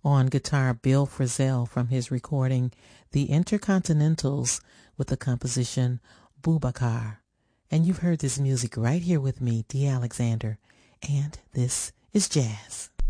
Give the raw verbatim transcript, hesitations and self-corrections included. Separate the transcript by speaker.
Speaker 1: On guitar, Bill Frisell from his recording The Intercontinentals with the composition Boubacar. And you've heard this music right here with me, Dee Alexander, and this is jazz.